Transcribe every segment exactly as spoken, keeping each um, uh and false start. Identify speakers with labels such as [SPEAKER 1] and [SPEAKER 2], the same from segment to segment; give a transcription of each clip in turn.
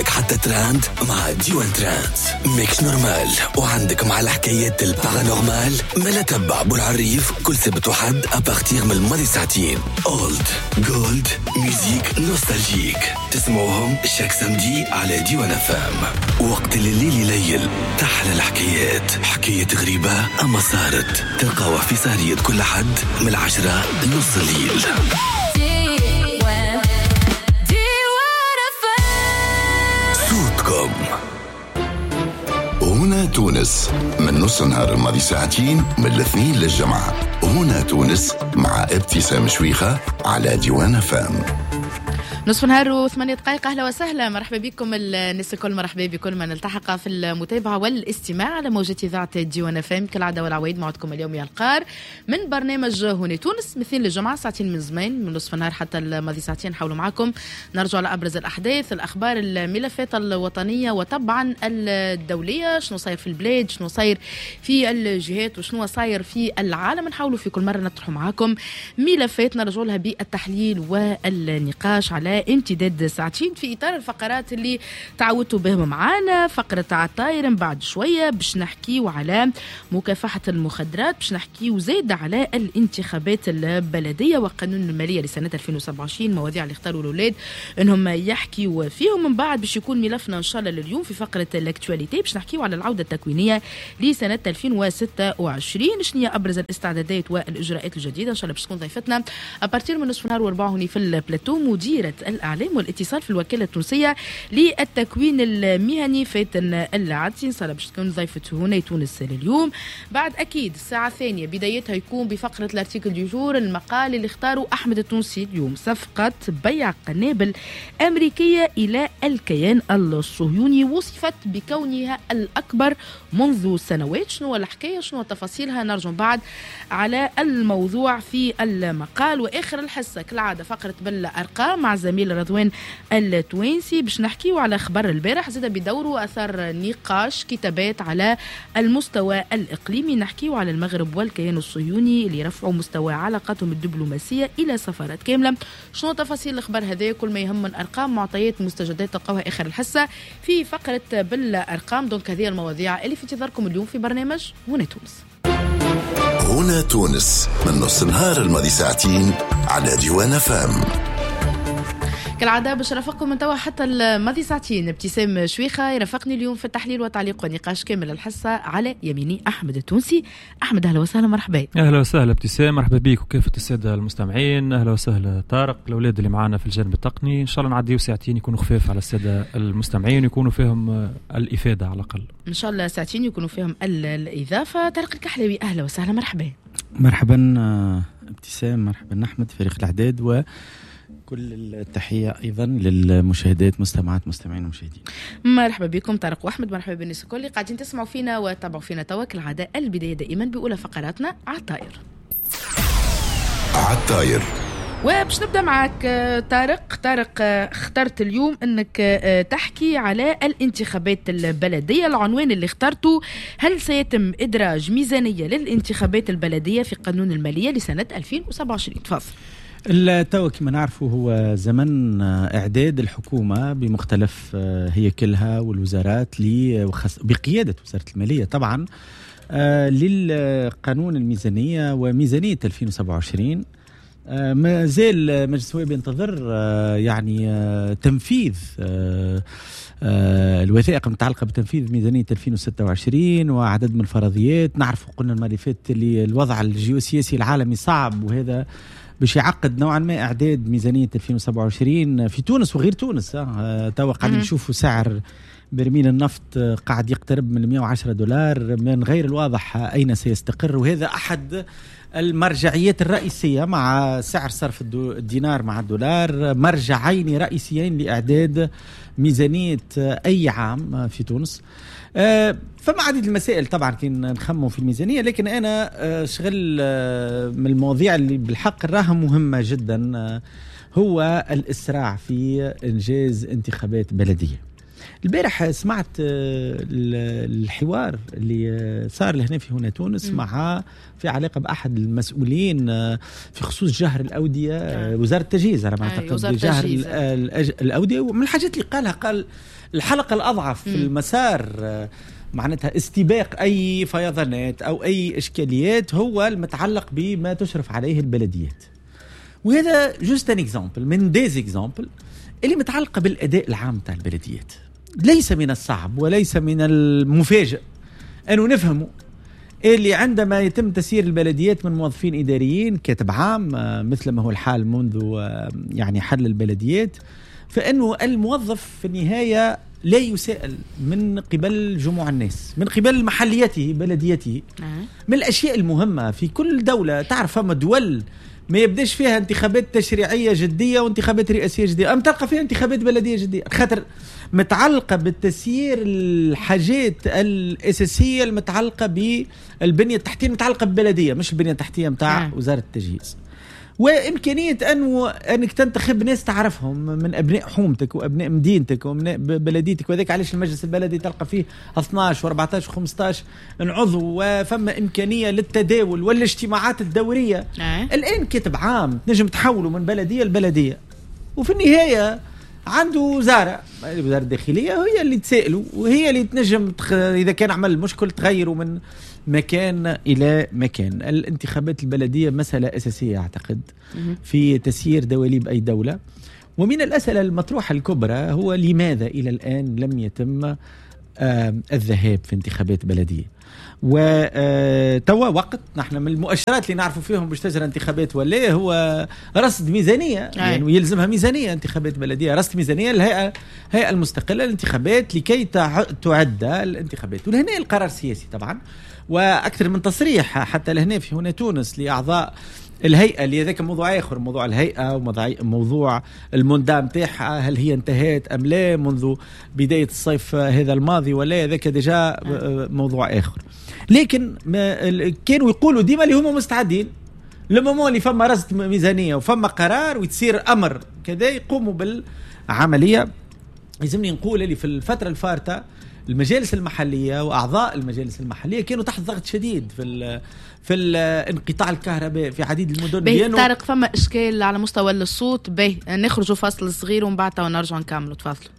[SPEAKER 1] حتى تراند مع ديوان تراند ميكس نورمال. وعندك مع الحكايات البارانورمال ملا تبع بالعريف كل سبت وحد أبارتيغ من الماضي ساعتين. أولد جولد ميوزيك نوستالجيك تسمعوهم شاك سمدي على ديوان فام. وقت الليل يليل تحلى الحكايات، حكاية غريبة أما صارت تلقاوها في سهرية كل حد من العشرة لنص الليل. صوتكم
[SPEAKER 2] هنا تونس من نص نهار الماضي ساعتين من الاثنين للجمعة. هنا تونس مع ابتسام شويخة على ديوان فام.
[SPEAKER 3] نصف نهار وثمانية دقائق. أهلا وسهلا، مرحبا بكم الناس الكل، مرحبا بكل من التحق في المتابعة والاستماع على موجة إذاعة ديوان فام. كالعادة والعوايد معكم اليوم يا القار من برنامج هنا تونس مثل الجمعة ساعتين من زمان من نصف نهار حتى الماضي ساعتين نحاولوا معكم نرجع على أبرز الأحداث، الأخبار، الملفات الوطنية وطبعا الدولية، شنو صاير في البلاد، شنو صاير في الجهات وشنو صاير في العالم. نحاولوا في كل مرة نطرحوا معكم ملفات نرجع لها بالتحليل والنقاش على امتداد ساعتين في إطار الفقرات اللي تعودتوا بهم معانا. فقرة عطاير من بعد شوية باش نحكي على مكافحة المخدرات، باش نحكي وزيد على الانتخابات البلدية وقانون المالية لسنة ألفين وسبعة وعشرين، مواضيع اللي اختاروا الأولاد انهم يحكيوا فيهم. من بعد باش يكون ملفنا ان شاء الله لليوم في فقرة الاكتواليتي باش نحكيوا على العودة التكوينية لسنة ألفين وستة وعشرين، شنو هي ابرز الاستعدادات والاجراءات الجديدة. ان شاء الله باش تكون ضيفتنا ابارتير من نصف نهار واربعة هوني في البلاتو مديرة الإعلام والاتصال في الوكالة التونسية للتكوين المهني فاتن العدسي. إن شاء الله باش تكون ضيفته هنا تونس لليوم. بعد أكيد الساعة الثانية بدايتها يكون بفقرة الارتيكل دي جور، المقال اللي اختاره أحمد التونسي اليوم، صفقة بيع قنابل أمريكية إلى الكيان الصهيوني وصفت بكونها الأكبر منذ سنوات. شنو الحكاية، شنو تفاصيلها، نرجع بعد على الموضوع في المقال. وآخر الحصة كالعادة فقرة بالأرقام مع زميل رضوان التوينسي باش نحكيو على خبر البارح زاد بدوره واثار نقاش كتابات على المستوى الاقليمي. نحكيو على المغرب والكيان الصهيوني اللي رفعوا مستوى علاقاتهم الدبلوماسيه الى سفارات كامله. شنو تفاصيل الخبر هذا، كل ما يهم من ارقام، معطيات، مستجدات تلقاوها اخر الحصه في فقره بالارقام. دونك هذه المواضيع اللي في انتظاركم اليوم في برنامج هنا تونس.
[SPEAKER 2] هنا تونس من نص نهار الماضي ساعتين على ديوان فام.
[SPEAKER 3] كالعادة باش رافقكم من توا حتى الماضي ساعتين ابتسام شويخة يرافقني اليوم في التحليل والتعليق والنقاش كامل الحصة. على يميني أحمد التونسي. أحمد أهلا وسهلا، مرحبا.
[SPEAKER 4] أهلا وسهلا ابتسام، مرحبا بيك وكافة السادة المستمعين. أهلا وسهلا طارق، الأولاد اللي معنا في الجانب التقني. إن شاء الله نعديو ساعتين يكونوا خفاف على السادة المستمعين يكونوا فيهم الإفادة على الأقل. إن
[SPEAKER 3] شاء الله ساعتين يكونوا فيهم الإضافة. طارق الكحلاوي أهلا وسهلا، مرحبا.
[SPEAKER 5] مرحبا ابتسام، مرحبا أحمد، فريق الإعداد، و كل التحية أيضا للمشاهدات، مستمعات، مستمعين ومشاهدين.
[SPEAKER 3] مرحبا بكم طارق وأحمد، مرحبا بالناس الكل اللي قاعدين تسمعوا فينا وتابعوا فينا توا. كالعادة البداية دائما بأولى فقراتنا عطاير.
[SPEAKER 2] عطاير
[SPEAKER 3] وباش نبدأ معك طارق. طارق اخترت اليوم أنك تحكي على الانتخابات البلدية. العنوان اللي اخترته: هل سيتم إدراج ميزانية للانتخابات البلدية في قانون المالية لسنة ألفين وسبعة وعشرين؟ تفضل.
[SPEAKER 5] التو كما نعرفه هو زمن إعداد الحكومة بمختلف هيكلها والوزارات بقيادة وزارة المالية طبعا للقانون الميزانية وميزانية ألفين وسبعة وعشرين. ما زال مجلس النواب ينتظر يعني تنفيذ الوثائق المتعلقة بتنفيذ ميزانية ألفين وستة وعشرين وعدد من الفرضيات. نعرف قلنا المرة اللي فاتت اللي الوضع الجيوسياسي العالمي صعب، وهذا باش يعقد نوعا ما إعداد ميزانية ألفين وسبعة وعشرين في تونس وغير تونس. اه توا قاعدين نشوفوا سعر برميل النفط قاعد يقترب من مئة وعشرة دولار، من غير الواضح أين سيستقر، وهذا أحد المرجعيات الرئيسية مع سعر صرف الدينار مع الدولار، مرجعين رئيسيين لإعداد ميزانية أي عام في تونس. آه فما عديد المسائل طبعا كنا نخموا في الميزانية، لكن أنا آه شغل آه من المواضيع اللي بالحق راها مهمة جدا آه هو الإسراع في إنجاز انتخابات بلدية. البارح سمعت الحوار اللي صار لهنا في هنا تونس م. مع في علاقة بأحد المسؤولين في خصوص جهر الأودية، وزارة التجهيز على ما أعتقد، جهر الأودية. ومن الحاجات اللي قالها قال الحلقة الأضعف في المسار معناتها استباق أي فيضانات أو أي إشكاليات هو المتعلق بما تشرف عليه البلديات. وهذا جوست ان اكزامبل من ديز اكزامبل اللي متعلقة بالأداء العام تاع البلديات. ليس من الصعب وليس من المفاجئ أنه نفهمه اللي عندما يتم تسيير البلديات من موظفين إداريين كاتب عام مثل ما هو الحال منذ يعني حل البلديات، فإنه الموظف في النهاية لا يسأل من قبل جموع الناس، من قبل محليته بلديته. من الأشياء المهمة في كل دولة، تعرف فما دول ما يبداش فيها انتخابات تشريعية جدية وانتخابات رئاسية جدية، أم تلقى فيها انتخابات بلدية جدية، خاطر متعلقة بالتسيير الحاجات الأساسية المتعلقة بالبنية التحتية، متعلقة بالبلدية مش البنية التحتية متاع وزارة التجهيز. وإمكانية أنه أنك تنتخب ناس تعرفهم من أبناء حومتك وأبناء مدينتك وأبناء بلديتك، وذلك علاش المجلس البلدي تلقى فيه اثناش وأربعتاش وخمستاش عضو، وفما إمكانية للتداول والاجتماعات الدورية. أه. الآن كاتب عام تنجم تحوله من بلدية لبلدية، وفي النهاية عنده وزارة وزارة الداخلية هي اللي تسأله، وهي اللي تنجم تخ... إذا كان عمل مشكل تغيره من مكان إلى مكان. الانتخابات البلدية مسألة أساسية أعتقد في تسيير دواليب أي دولة. ومن الأسئلة المطروحة الكبرى هو لماذا إلى الآن لم يتم آه الذهاب في انتخابات بلدية؟ وتوا وقت نحن من المؤشرات اللي نعرفوا فيهم باش تجرى انتخابات ولا هو رصد ميزانية، يعني يلزمها ميزانية انتخابات بلدية، رصد ميزانية الهيئة هيئة المستقلة للانتخابات لكي تعد الانتخابات. ولهنا القرار السياسي طبعا، وأكثر من تصريح حتى لهنا في هنا تونس لأعضاء الهيئة اللي هذاك موضوع آخر، موضوع الهيئة وموضوع المندام تاعها هل هي انتهت أم لا منذ بداية الصيف هذا الماضي ولا هذاك ديجا موضوع آخر. لكن كانوا يقولوا ديما اللي هم مستعدين لما اللي فما رصد ميزانية وفما قرار وتصير أمر كذا يقوموا بالعملية. يلزمني نقول اللي في الفترة الفارطة المجالس المحلية وأعضاء المجالس المحلية كانوا تحت ضغط شديد في ال في انقطاع الكهرباء في عديد المدن.
[SPEAKER 3] به طارق فما إشكال على مستوى الصوت، به نخرجوا فاصل صغير ومن بعد ونرجع نكملوا. تفضلوا.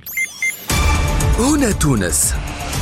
[SPEAKER 1] هنا تونس.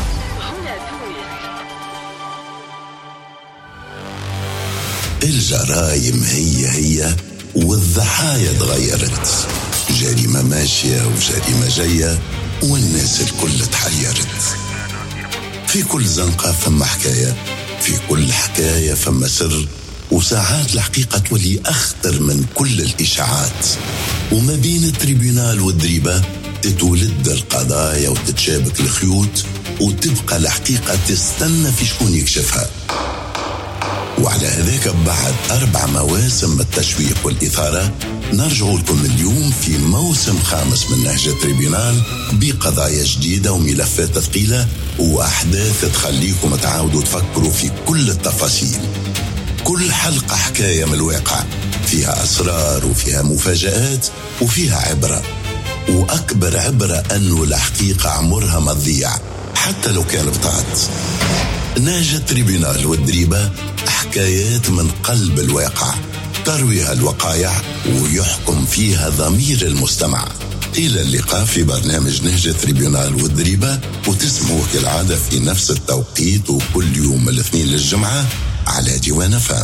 [SPEAKER 2] الجرائم هي هي والضحايا تغيرت، جريمة ماشية وجريمة جاية والناس الكل تحيرت. في كل زنقة فما حكاية، في كل حكاية فما سر، وساعات الحقيقة تولي أخطر من كل الإشاعات. وما بين التريبيونال والدريبة تتولد القضايا وتتشابك الخيوط، وتبقى الحقيقة تستنى في شكون يكشفها. وعلى هذاك بعد أربع مواسم من التشويق والإثارة نرجع لكم اليوم في موسم خامس من نهج التريبيونال بقضايا جديدة وملفات ثقيلة وأحداث تخليكم تعاودوا تفكروا في كل التفاصيل. كل حلقة حكاية من الواقع، فيها أسرار وفيها مفاجآت وفيها عبرة. وأكبر عبرة أنه الحقيقة عمرها ما تضيع حتى لو كان بطاط. نهج التريبيونال والدريبة حكايات من قلب الواقع ترويها الوقائع ويحكم فيها ضمير المستمع. إلى اللقاء في برنامج نهج التريبيونال والدريبة، وتسمعوا كالعادة في نفس التوقيت وكل يوم الاثنين للجمعة على ديوان فام.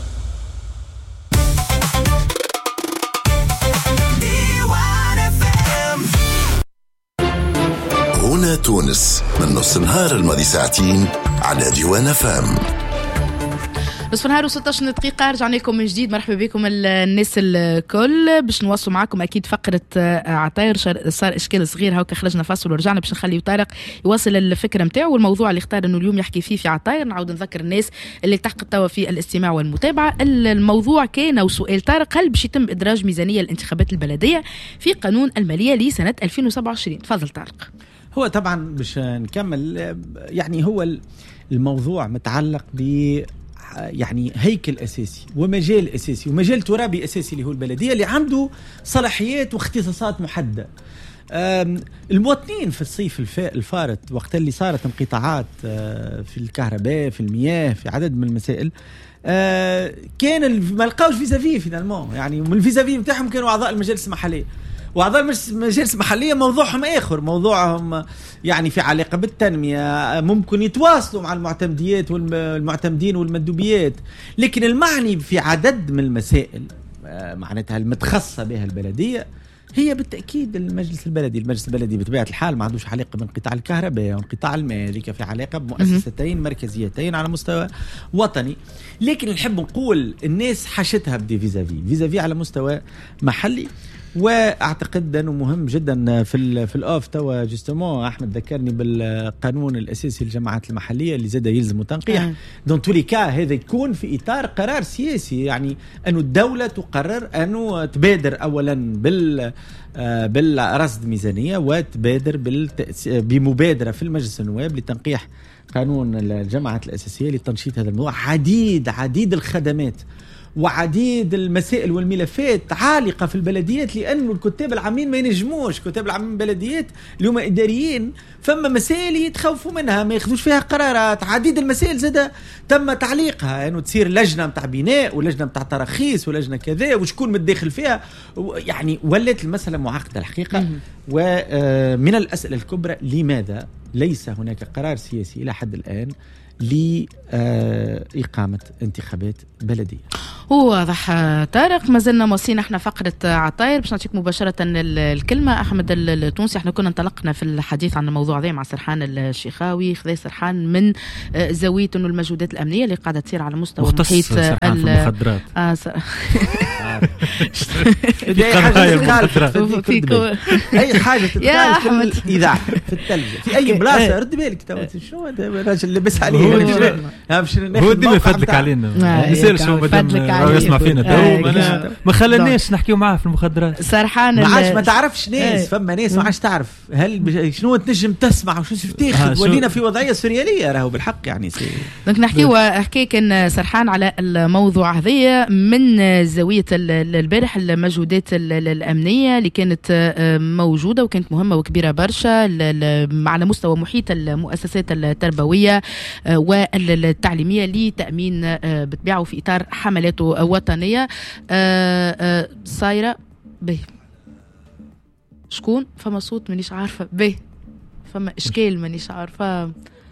[SPEAKER 2] هنا تونس من نص نهار الماضي ساعتين على ديوان فام.
[SPEAKER 3] نصف نهار وستة دقيقة رجعنا لكم من جديد. مرحبا بكم الناس الكل. باش نواصلوا معكم أكيد فقرة عطاير. صار إشكال صغير هاكا خرجنا فاصل ورجعنا باش نخلي طارق يواصل الفكرة متاعه والموضوع اللي اختار إنه اليوم يحكي فيه في عطاير. نعاود نذكر الناس اللي تحقق توا في الاستماع والمتابعة. الموضوع كان وسؤال طارق: هل باش يتم إدراج ميزانية الانتخابات البلدية في قانون المالية لسنة ألفين وسبعة وعشرين؟ تفضل طارق.
[SPEAKER 5] هو طبعا باش نكمل، يعني هو الموضوع متعلق ب يعني هيكل أساسي ومجال أساسي ومجال ترابي أساسي اللي هو البلدية، اللي عنده صلاحيات واختصاصات محددة. المواطنين في الصيف الفارط وقت اللي صارت انقطاعات في الكهرباء في المياه في عدد من المسائل، كان ما لقاوش فيزافي فينالمون، يعني من الفيزافي نتاعهم كانوا أعضاء المجالس المحلية. وأعضاء المجالس المحلية موضوعهم آخر، موضوعهم يعني في علاقة بالتنمية، ممكن يتواصلوا مع المعتمديات والمعتمدين والمندوبيات، لكن المعني في عدد من المسائل معناتها المتخصصة بها البلدية هي بالتأكيد المجلس البلدي. المجلس البلدي بطبيعة الحال ما عندوش علاقة بانقطاع الكهرباء وانقطاع الماء، ذيك في علاقة بمؤسستين مركزيتين على مستوى وطني. لكن نحب نقول الناس حاشتها بدي فيزافي فيزافي على مستوى محلي، واعتقد انه مهم جدا في ال في الاوف توا جوستومون احمد ذكرني بالقانون الاساسي للجماعات المحليه اللي زاد يلزم تنقيح. دون تولي كا هذا يكون في اطار قرار سياسي، يعني انه الدوله تقرر انه تبادر اولا بال بالرصد ميزانيه، وتبادر بمبادره في المجلس النواب لتنقيح قانون الجماعات الاساسيه لتنشيط هذا الموضوع. عديد عديد الخدمات وعديد المسائل والملفات عالقة في البلديات، لأنه الكتاب العامين ما ينجموش، كتاب العامين البلديات اللي هم إداريين فما مسائل يتخوفوا منها ما ياخذوش فيها قرارات. عديد المسائل زادة تم تعليقها أنه يعني تصير لجنة متاع بناء ولجنة متاع تراخيص ولجنة كذا وشكون متداخل فيها، يعني ولت المسألة معقدة الحقيقة. ومن الأسئلة الكبرى لماذا ليس هناك قرار سياسي إلى حد الآن لإقامة انتخابات بلدية؟
[SPEAKER 3] هو واضح طارق. ما زلنا موصين احنا فقرة عطاير باش نعطيك مباشرة الكلمة. أحمد التونسي، احنا كنا انطلقنا في الحديث عن الموضوع ذا مع سرحان الشيخاوي، خذا سرحان من زاوية انه المجهودات الأمنية اللي قاعدة تصير على مستوى محيط
[SPEAKER 4] المخدرات.
[SPEAKER 3] آه س...
[SPEAKER 5] أي حاجة تتقال أي حاجة تتقال في الإذاعة في التلفزيون في أي بلاصة رد بالك توا شنو هذا الراجل اللي بس عليه
[SPEAKER 4] هو ديما يفدلك علينا ما يصيرش هو مادام يسمع فينا تو ما خلاناش نحكيو معاه في المخدرات.
[SPEAKER 3] سرحان
[SPEAKER 5] ما عادش ما تعرفش ناس، فما ناس ما عادش تعرف هل شنو تنجم تسمع وشنو تاخذ. ولينا في وضعية سوريالية راهو بالحق يعني.
[SPEAKER 3] دونك نحكيو حكي كان سرحان على الموضوع هذايا من زاوية البارح المجهودات الأمنية اللي كانت موجودة وكانت مهمة وكبيرة برشا على مستوى محيط المؤسسات التربوية والتعليمية لتأمين بتبيعه في إطار حملاته وطنية صايرة به. شكون فما صوت مانيش عارفة به، فما إشكال مانيش عارفة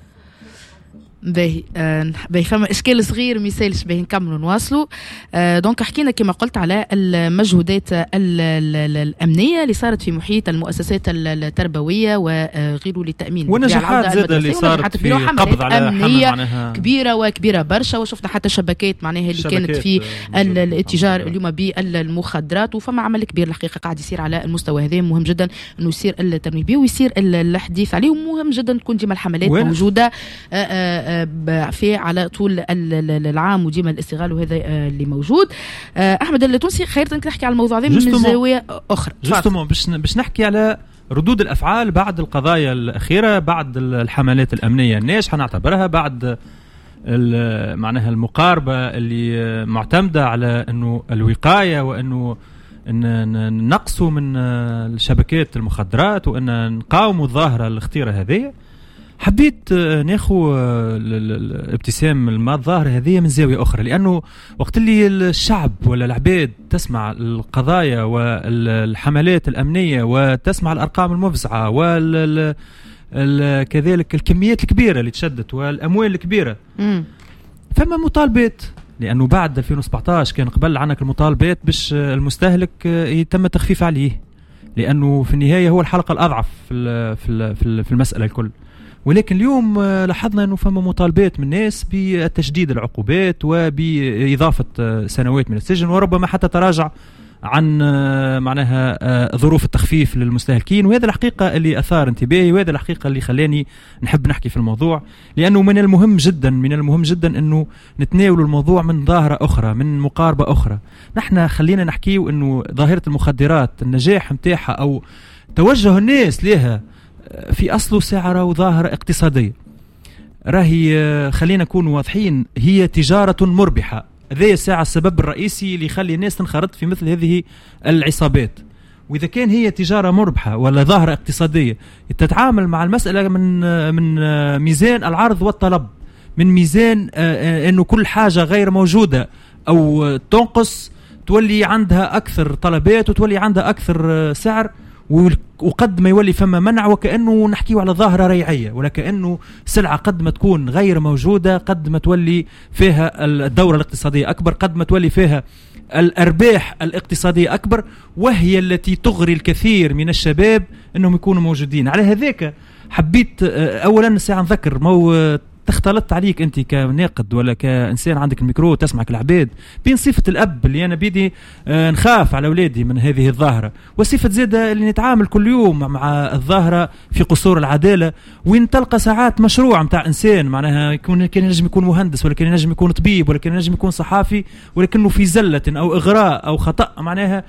[SPEAKER 3] باهي آه باهي فما اشكال صغير ما يسالش باهي نكملوا نواصلوا. آه دونك حكينا كما قلت على المجهودات الامنيه اللي صارت في محيط المؤسسات التربويه وغيره للتامين
[SPEAKER 4] ونجاحات زاده اللي صارت في قبض على
[SPEAKER 3] امنيه كبيره وكبيره برشا، وشفنا حتى شبكات معناها اللي كانت في الاتجار اليوم بالمخدرات، وفما عمل كبير الحقيقه قاعد يصير على المستوى هذا. مهم جدا انه يصير التنويه به ويصير الحديث عليه، ومهم جدا تكون ديما الحملات موجوده آه آه في على طول العام وديما الاستغلال، وهذا اللي موجود. احمد التونسي خير انك تحكي على الموضوع هذا من زاويه اخرى.
[SPEAKER 4] جوستومون باش باش نحكي على ردود الافعال بعد القضايا الاخيره، بعد الحملات الامنيه الناجحه نعتبرها، بعد معناها المقاربه اللي معتمده على انه الوقايه وانه ان نقصوا من شبكات المخدرات وان نقاوموا الظاهره الخطيره هذه. حبيت ناخو الابتسام الظاهرة هذه من زاوية أخرى، لأنه وقت اللي الشعب ولا العباد تسمع القضايا والحملات الأمنية وتسمع الأرقام المفزعة وكذلك الكميات الكبيرة اللي تشدت والأموال الكبيرة، فما مطالبات. لأنه بعد ألفين وسبعطاش كان قبل عنك المطالبات باش المستهلك يتم التخفيف عليه، لأنه في النهاية هو الحلقة الأضعف في المسألة الكل. ولكن اليوم لاحظنا أنه فما مطالبات من الناس بتشديد العقوبات وبإضافة سنوات من السجن، وربما حتى تراجع عن معناها ظروف التخفيف للمستهلكين. وهذا الحقيقة اللي أثار انتباهي، وهذا الحقيقة اللي خلاني نحب نحكي في الموضوع، لأنه من المهم جدا من المهم جدا أنه نتناول الموضوع من ظاهرة أخرى، من مقاربة أخرى. نحن خلينا نحكيه أنه ظاهرة المخدرات النجاح متاعها أو توجه الناس لها في أصله ساعة وظاهرة اقتصادية، راهي خلينا نكون واضحين هي تجارة مربحة. هذا ساعة السبب الرئيسي اللي يخلي الناس تنخرط في مثل هذه العصابات. وإذا كان هي تجارة مربحة ولا ظاهرة اقتصادية تتعامل مع المسألة من من ميزان العرض والطلب، من ميزان أنه كل حاجة غير موجودة أو تنقص تولي عندها أكثر طلبات وتولي عندها أكثر سعر، وقد ما يولي فما منع وكأنه نحكيه على ظاهرة ريعية، ولا كأنه سلعة قد ما تكون غير موجودة قد ما تولي فيها الدورة الاقتصادية أكبر، قد ما تولي فيها الأرباح الاقتصادية أكبر، وهي التي تغري الكثير من الشباب أنهم يكونوا موجودين. على هذاك حبيت أولا ساعة نذكر مو تختلط عليك أنت كناقد ولا كإنسان عندك الميكرو تسمعك العباد بين صفة الأب اللي أنا بيدي نخاف على أولادي من هذه الظاهرة، وصفة زيادة اللي نتعامل كل يوم مع الظاهرة في قصور العدالة، وين تلقى ساعات مشروع متاع إنسان معناها يكون كان ينجم يكون مهندس ولا كان ينجم يكون طبيب ولا كان ينجم يكون صحافي، ولكنه في زلة أو إغراء أو خطأ معناها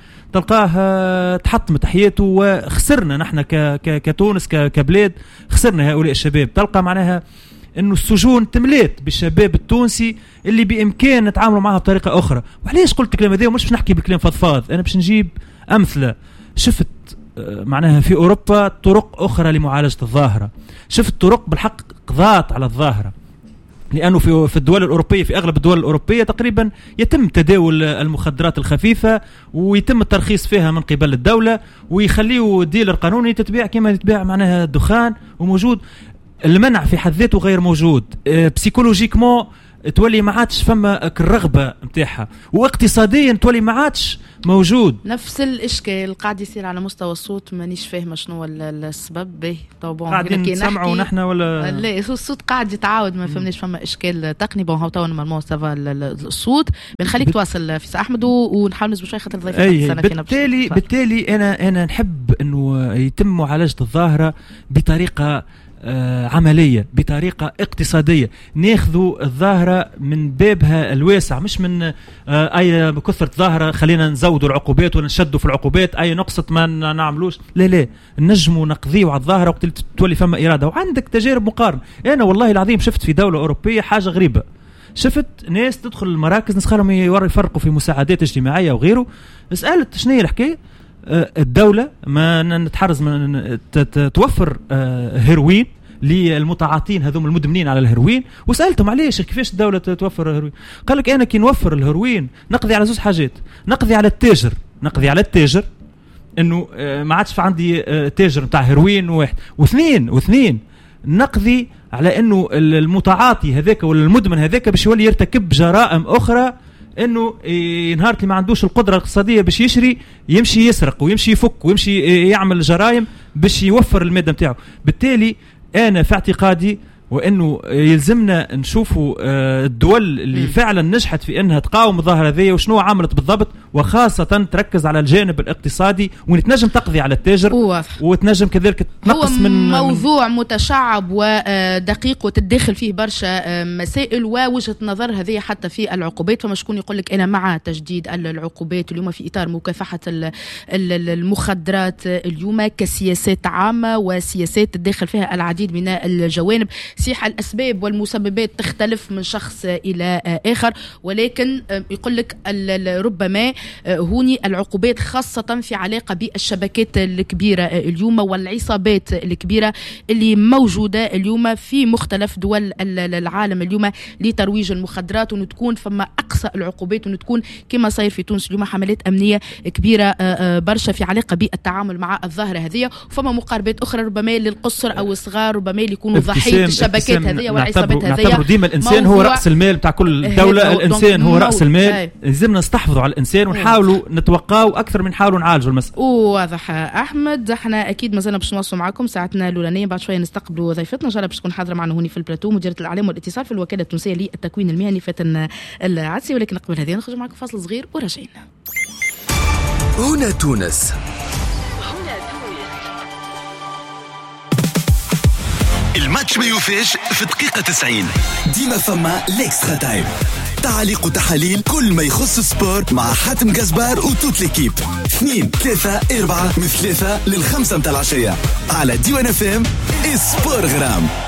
[SPEAKER 4] تلقاه تحطمت حياته. وخسرنا نحن كتونس كبلاد، خسرنا هؤلاء الشباب. تلقى معناها انه السجون تمليت بالشباب التونسي اللي بامكان نتعاملوا معها بطريقه اخرى. وعليش قلت الكلام هذا ومش باش نحكي بالكلام فضفاض، انا باش نجيب امثله. شفت معناها في اوروبا طرق اخرى لمعالجه الظاهره، شفت طرق بالحق قضاء على الظاهره، لانه في في الدول الاوروبيه في اغلب الدول الاوروبيه تقريبا يتم تداول المخدرات الخفيفه ويتم الترخيص فيها من قبل الدوله، ويخليه ديلر قانوني تتباع كما تتباع معناها الدخان، وموجود المنع في حد ذاته غير موجود. بسيكولوجيكمون تولي ما عادش فما الرغبه نتاعها، واقتصاديا تولي ما عادش موجود.
[SPEAKER 3] نفس الاشكال قاعد يصير على مستوى الصوت، مانيش فاهمه شنو السبب به. طبعا
[SPEAKER 4] قاعدين نسمعوا نحن ولا
[SPEAKER 3] لا الصوت قاعد يتعاود، ما فهمناش فما اشكال تقني. بون هاو تو نورمالمون سافا الصوت. بنخليك تواصل في احمد ونحاول نسبوا شويه خاطر ضيف
[SPEAKER 4] أيه. بالتالي بالتالي انا انا نحب انه يتم معالجه الظاهره بطريقه آه عملية، بطريقة اقتصادية، ناخذوا الظاهرة من بابها الواسع، مش من آه أي كثرة ظاهرة خلينا نزودوا العقوبات ولا نشدوا في العقوبات، أي نقصة ما نعملوش. لا لا نجموا نقضيوا على الظاهرة وقت تولي فما إرادة. وعندك تجارب مقارنة. أنا والله العظيم شفت في دولة أوروبية حاجة غريبة، شفت ناس تدخل المراكز نسخلهم يفرقوا في مساعدات اجتماعية وغيره. سألت شنو هي الحكاية؟ الدولة ما نتحرز من توفر هيروين للمتعاطين هذوم المدمنين على الهيروين. وسألتهم عليش كيفاش الدولة توفر الهيروين؟ قال لك أنا كي نوفر الهيروين نقضي على زوج حاجات، نقضي على التاجر نقضي على التاجر إنه ما عادش في عندي تاجر متاع هيروين واحد، واثنين واثنين نقضي على إنه المتعاطي هذاك ولا المدمن هذاك باش يولي يرتكب جرائم أخرى، انه نهار اللي ما عندوش القدره الاقتصاديه باش يشري يمشي يسرق ويمشي يفك ويمشي يعمل جرائم باش يوفر الماده نتاعو. بالتالي انا في اعتقادي وانه يلزمنا نشوفوا الدول اللي م. فعلا نجحت في انها تقاوم الظاهره هذه وشنو عملت بالضبط، وخاصه تركز على الجانب الاقتصادي ونتنجم تقضي على التاجر وتنجم كذلك تنقص من
[SPEAKER 3] موضوع من متشعب ودقيق وتتدخل فيه برشا مسائل ووجهه نظر هذه حتى في العقوبات. فما شكون يقول لك انا مع تجديد العقوبات اليوم في اطار مكافحه المخدرات اليوم كسياسات عامه وسياسات تتدخل فيها العديد من الجوانب. صحيح الأسباب والمسببات تختلف من شخص إلى آخر، ولكن يقول لك ربما هوني العقوبات خاصة في علاقة بالشبكات الكبيرة اليوم والعصابات الكبيرة اللي موجودة اليوم في مختلف دول العالم اليوم لترويج المخدرات، ونتكون فما أقصى العقوبات، ونتكون كما صاير في تونس اليوم حملات أمنية كبيرة برشا في علاقة بالتعامل مع الظاهرة هذه. وفما مقاربات أخرى ربما للقصر أو الصغار ربما اللي يكونوا ضحية الشبكات هذه والعصابات هذه.
[SPEAKER 4] نعتبر ديما الانسان هو راس المال بتاع كل دوله، الانسان هو راس المال، لازمنا نستحفظوا على الانسان ونحاولوا نتوقعوا اكثر من نحاولوا نعالجوا المساله.
[SPEAKER 3] واضح احمد. احنا اكيد مازلنا باش نواصلوا معكم ساعتنا الاولانيه، بعد شويه نستقبلوا ضيفتنا ان شاء الله باش تكون حاضره معنا هوني في البلاتو مديره الاعلام والاتصال في الوكاله التونسيه للتكوين المهني فاتن العدسي. ولكن قبل هذه نخرج معكم فاصل صغير وراجعين.
[SPEAKER 1] هنا تونس. الماتش ما يوفاش في دقيقة تسعين، ديما فما ليكسترا تايم، تعليق وتحاليل كل ما يخص السبور مع حاتم جزبار وتوت ليكيب. اثنين ثلاثة أربعة من ثلاثة للخمسة متاع العشية على ديوان اف ام. سبور غرام.